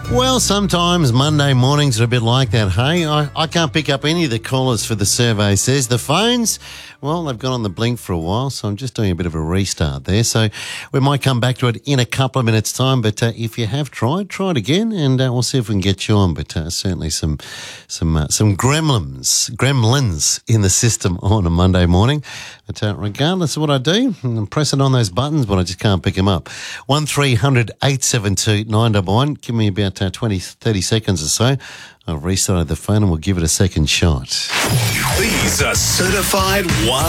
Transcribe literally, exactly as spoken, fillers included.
Well, sometimes Monday mornings are a bit like that, hey? I, I can't pick up any of the callers for the survey says. The phones, well, they've gone on the blink for a while, so I'm just doing a bit of a restart there. So we might come back to it in a couple of minutes' time, but uh, if you have tried, try it again, and uh, we'll see if we can get you on. But uh, certainly some some uh, some gremlins, gremlins in the system on a Monday morning. But uh, regardless of what I do, I'm pressing on those buttons, but I just can't pick them up. one three hundred eight seven two nine one one. Give me about uh, twenty, thirty seconds or so. I've restarted the phone and we'll give it a second shot. These are certified one.